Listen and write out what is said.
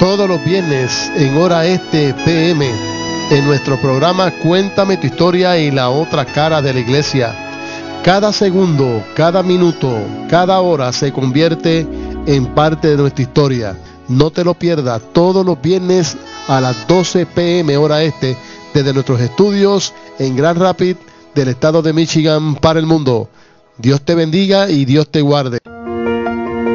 todos los viernes en hora este PM en nuestro programa Cuéntame tu historia y la otra cara de la iglesia. Cada segundo, cada minuto, cada hora se convierte en parte de nuestra historia. No te lo pierdas, todos los viernes a las 12 PM hora este desde nuestros estudios en Grand Rapids del estado de Michigan para el mundo. Dios te bendiga y Dios te guarde.